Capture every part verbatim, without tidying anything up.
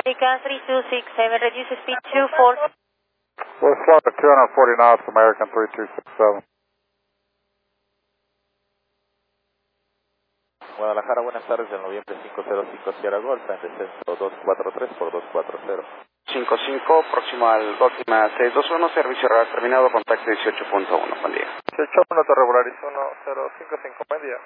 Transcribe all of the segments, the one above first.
America three two six seven, reduce speed two four. We'll slow at two hundred forty knots, American three two six seven. Guadalajara, buenas tardes, del noviembre cinco cero cinco Sierra Golf, en descenso dos cuatro tres por dos cuatro cero. cinco cinco, próximo al Gótima seis dos uno, servicio radar terminado, contacto dieciocho punto uno, buen día. dieciocho uno, te regularizo uno cero cinco cinco, buen día.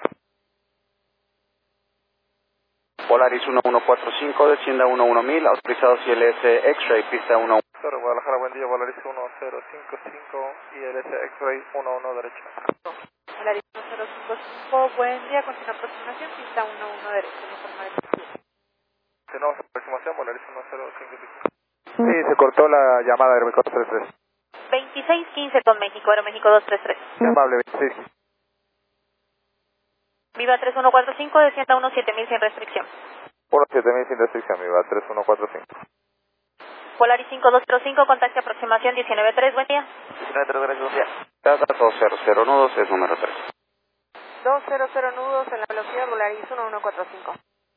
Polaris uno uno cuatro cinco, descienda uno uno mil, autorizados I L S X-Ray, pista uno uno. Cero, Guadalajara, buen día, Polaris uno cero cinco cinco, I L S X-Ray uno uno derecha. Polaris uno cero cinco cinco, buen día, continúa aproximación, pista uno uno derecha, informa de Tenemos aproximación, Polaris uno cero cinco cinco. Sí, se cortó la llamada de Aeroméxico dos tres tres. veintiséis quince con México, Aeroméxico dos tres tres. Muy amable, veintiséis. Viva tres uno cuatro cinco, descienda uno siete mil sin restricción. uno siete mil sin restricción, Viva tres uno cuatro cinco. Polaris cinco dos cero cinco, contacto aproximación diecinueve tres, buen día. diecinueve tres, gracias, buen día. Tata dos cero cero nudos, es número tres. dos cero cero nudos en la velocidad Polaris uno uno cuatro cinco.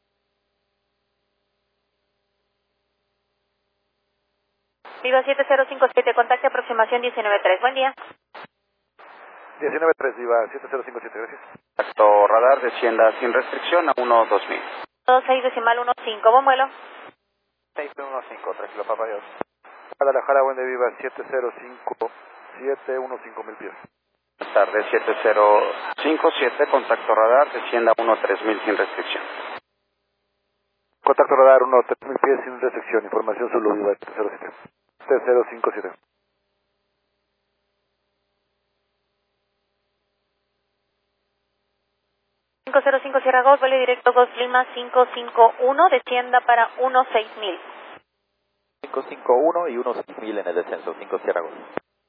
Viva siete cero cinco siete, contacto aproximación diecinueve tres, buen día. diecinueve tres, Viva siete cero cinco siete, gracias. Contacto radar, descienda sin restricción a uno dos mil. dos seis decimal uno cinco, buen vuelo. seis uno cinco, tranquilo, papá, Dios. Guadalajara, buen día, Viva siete cero cinco siete uno cinco mil pies. Buenas tardes, siete cero cinco siete, contacto radar, descienda uno tres mil sin restricción. Contacto radar uno tres mil pies sin restricción, información solo Viva siete cero siete. siete cero cinco siete. cinco cero cinco Sierra Golf, vuelo directo Golf Lima cinco cinco uno, descienda para uno seis mil. cinco cinco uno y uno seis mil en el descenso, cinco Sierra Golf.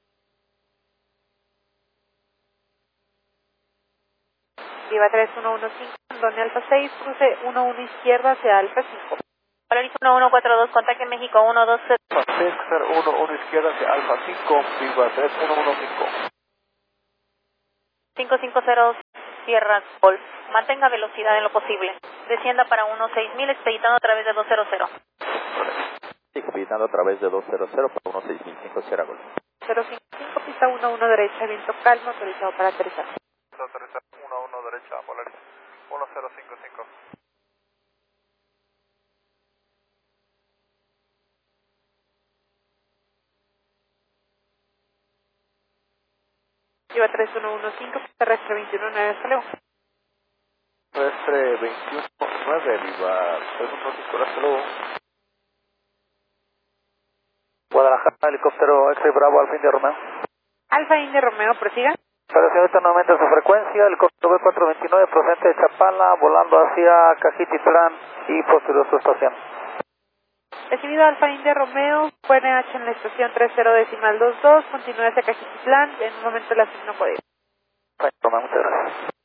Viva tres uno uno cinco, donde Alfa seis, cruce uno uno izquierda hacia Alfa cinco. Polaris uno uno cuatro dos, contacto en México uno dos cero. seis cero uno uno izquierda hacia Alfa cinco, Viva tres uno uno cinco. cinco cinco cero Sierra Golf, mantenga velocidad en lo posible. Descienda para uno seis mil, expeditando a través de dos cero cero. Expeditando a través de dos cero cero para uno seis mil, cinco Sierra Golf. cero cinco cinco, pista uno uno derecha, viento calmo, autorizado para aterrizar. Aterrizar uno uno derecha, Polaris uno cero cinco cinco. Viva tres uno uno cinco, terrestre veintiuno nueve, hasta luego. Terrestre veintiuno nueve, Viva tres uno cinco, hasta luego. Guadalajara, helicóptero X-Ray Bravo, Alfa India Romeo. Alfa India Romeo, prosiga. Operación nuevamente su frecuencia, helicóptero B cuatro veintinueve procedente de Chapala, volando hacia Cajititlán y posterior a su estación. Recibido Alfa India Romeo, Q N H en la estación tres cero decimal dos dos, continúe hacia Cajititlán, en un momento la asigno código. Romeo, muchas gracias.